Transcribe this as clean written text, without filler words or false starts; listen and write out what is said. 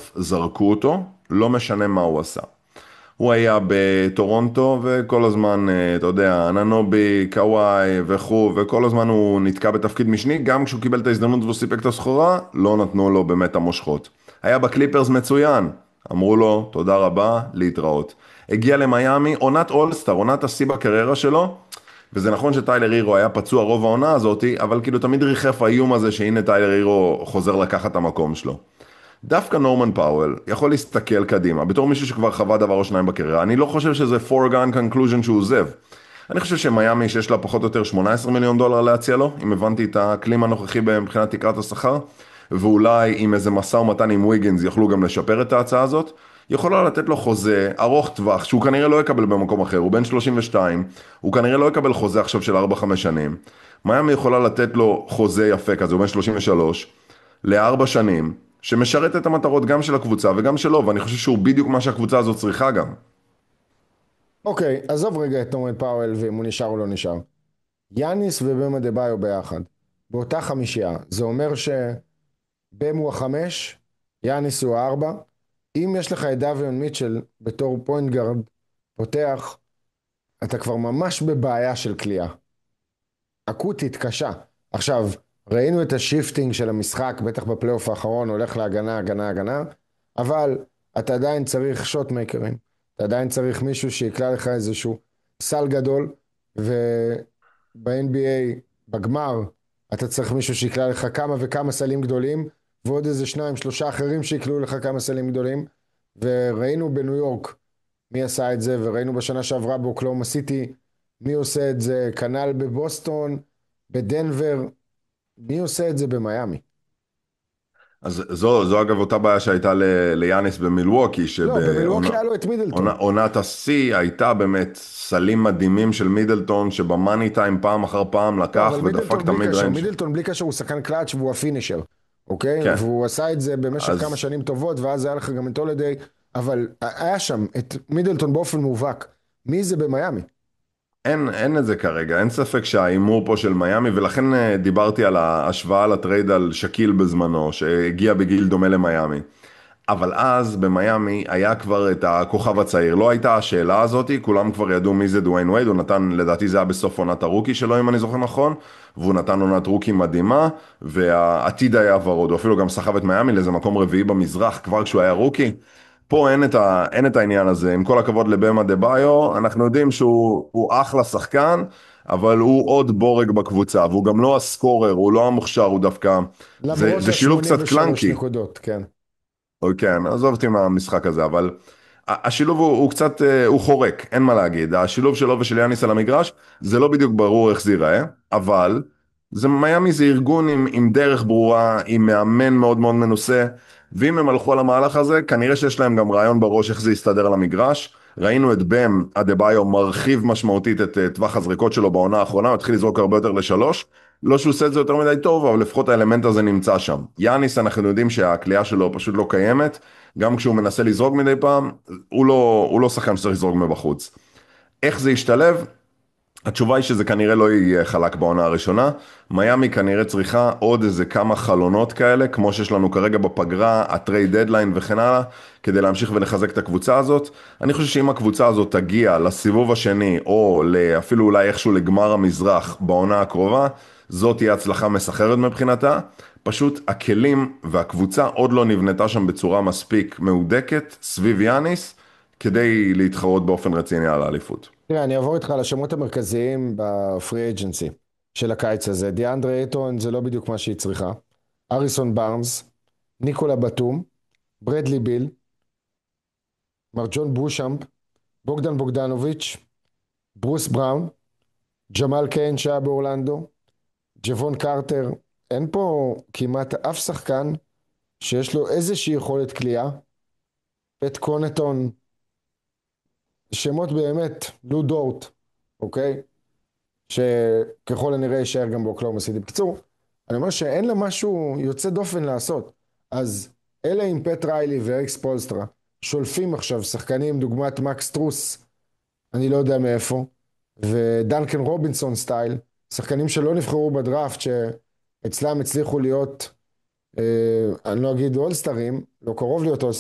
בסוף זרקו אותו, לא משנה מה הוא עשה. הוא היה בטורונטו וכל הזמן, אתה יודע, אננובי, קוואי וכו', וכל הזמן הוא נתקע בתפקיד משני, גם כשהוא קיבל את ההזדמנות והוא סיפק את הסחורה, לא נתנו לו באמת המושכות. היה בקליפרס מצוין, אמרו לו תודה רבה, להתראות. הגיע למיימי, עונת אולסטאר, עונת השיא בקריירה שלו, וזה נכון שטיילר הירו היה פצוע רוב העונה הזאתי, אבל כאילו תמיד ריחף האיום הזה שהנה טיילר הירו חוזר לקחת את המקום שלו. דווקא נורמן פאוול יכול להסתכל קדימה, בתור מישהו שכבר חווה דבר או שניים בקריירה, אני לא חושב שזה foregone conclusion שהוא עוזב. אני חושב שמיימי שיש לה פחות או יותר 18 מיליון דולר להציע לו, אם הבנתי את הכלים הנוכחי מבחינת תקרת השכר, ואולי עם איזה מסע ומתן עם וויגנס יוכלו גם לשפר את ההצעה הזאת, יכולה לתת לו חוזה ארוך טווח, שהוא כנראה לא יקבל במקום אחר, הוא בן 32, הוא כנראה לא יקבל חוזה עכשיו של 4-5 שנים. מיימי יכולה לתת לו חוזה יפה כזה, הוא בן 33, ל4 שנים, שמשרת את המטרות גם של הקבוצה וגם שלו, ואני חושב שהוא בדיוק מה שהקבוצה הזאת צריכה גם. אוקיי, עזוב רגע את נורמן פאוול ואם הוא נשאר או לא נשאר. יאניס ובם אדבאיו ביחד, באותה חמישייה. זה אומר שבם הוא החמש, יאניס הוא הארבע. אם יש לך את דאביון מיטשל בתור פוינט גארד פותח, אתה כבר ממש בבעיה של כלייה. אקוטית קשה. עכשיו, ראינו את השיפטינג של המשחק, בטח בפלייאוף האחרון, הולך להגנה, הגנה, הגנה, אבל אתה עדיין צריך שוט מייקרים. אתה עדיין צריך מישהו שיקלע לך איזשהו סל גדול, וב-NBA, בגמר, אתה צריך מישהו שיקלע לך כמה וכמה סלים גדולים, ועוד איזה שניים, שלושה אחרים שיקלעו לך כמה סלים גדולים, וראינו בניו יורק מי עשה את זה, וראינו בשנה שעברה באוקלאומה סיטי, מי עושה את זה, כנ"ל בבוסטון, בדנבר, מי עושה את זה במיימי? אז זו אגב אותה בעיה שהייתה ליאניס במילווקי, לא, במילווקי היה לו את מידלטון. עונת השיא הייתה באמת סלים מדהימים של מידלטון, שבמאני טיים פעם אחר פעם לא, לקח אבל ודפק מידלטון את בלי המיד קשר, ריינג'. מידלטון בלי קשר הוא שחקן קלאץ' והוא הפינישר, אוקיי? כן, והוא עשה את זה במשך כמה אז שנים טובות, ואז היה לך גם את הולידיי, אבל היה שם את מידלטון באופן מובהק. מי זה במיימי? אין את זה כרגע, אין ספק שהאימור פה של מיאמי, ולכן דיברתי על ההשוואה לטרייד על שקיל בזמנו, שהגיע בגיל דומה למיאמי. אבל אז במיאמי היה כבר את הכוכב הצעיר, לא הייתה השאלה הזאת, כולם כבר ידעו מי זה דוויין וייד, הוא נתן, לדעתי זה היה בסוף עונת הרוקי שלו אם אני זוכר נכון, והוא נתן עונת רוקי מדהימה, והעתיד היה ורוד, הוא אפילו גם סחב את מיאמי לאיזה מקום רביעי במזרח כבר כשהוא היה רוקי. פה אין את העניין הזה, עם כל הכבוד לבמה דה ביו, אנחנו יודעים שהוא אחלה שחקן, אבל הוא עוד בורג בקבוצה, והוא גם לא הסקורר, הוא לא המוכשר, הוא דווקא, למרות זה שילוב קצת ה-83 קלנקי. נקודות, כן. כן, עזוב אותי מהמשחק הזה, אבל השילוב הוא קצת, הוא חורק, אין מה להגיד. השילוב שלו ושל יאניס על המגרש, זה לא בדיוק ברור איך זה ייראה, אבל מיאמי זה ארגון עם דרך ברורה, עם מאמן מאוד מאוד מנוסה, ואם הם הלכו על המהלך הזה, כנראה שיש להם גם רעיון בראש איך זה יסתדר על המגרש. ראינו את בם אדבאיו מרחיב משמעותית את טווח הזריקות שלו בעונה האחרונה, הוא התחיל לזרוק הרבה יותר לשלוש, לא שהוא עושה את זה יותר מדי טוב, אבל לפחות האלמנט הזה נמצא שם. יאניס, אנחנו יודעים שהקליעה שלו פשוט לא קיימת, גם כשהוא מנסה לזרוק מדי פעם, הוא לא שחקן שצריך לזרוק מבחוץ. איך זה ישתלב? התשובה היא שזה כנראה לא יהיה חלק בעונה הראשונה. מיאמי כנראה צריכה עוד איזה כמה חלונות כאלה, כמו שיש לנו כרגע בפגרה, הטרייד דדליין וכן הלאה, כדי להמשיך ולחזק את הקבוצה הזאת. אני חושב שאם הקבוצה הזאת תגיע לסיבוב השני, או אפילו אולי איכשהו לגמר המזרח בעונה הקרובה, זאת תהיה הצלחה מסחררת מבחינתה. פשוט הכלים והקבוצה עוד לא נבנתה שם בצורה מספיק מהודקת סביב יאניס, כדי להתחרות באופן רציני על האליפות. תראה, אני אעבור איתך על השמות המרכזיים בפרי אג'נסי של הקיץ הזה. דיאנדרה אייטון זה לא בדיוק מה שהיא צריכה. אריסון בארנס, ניקולה בטום, ברדלי ביל, מר ג'ון בושאמפ, בוגדן בוגדנוביץ', ברוס בראון, ג'מאל קיין שהיה באורלנדו, ג'וון קרטר. אין פה כמעט אף שחקן שיש לו איזושהי יכולת כליאה. פט קונטון, שמות באמת, לו דורט, אוקיי? שככל הנראה יישאר גם באוקלאומה סיטי. בקיצור, אני אומר שאין לה משהו יוצא דופן לעשות. אז אלה עם פט ריילי ואריקס פולסטרה שולפים עכשיו שחקנים דוגמת מקס טרוס, אני לא יודע מאיפה, ודנקן רובינסון סטייל, שחקנים שלא נבחרו בדראפט, שאצלם הצליחו להיות, אני לא אגיד אולסטרים, לא קרוב להיות אולסטרים,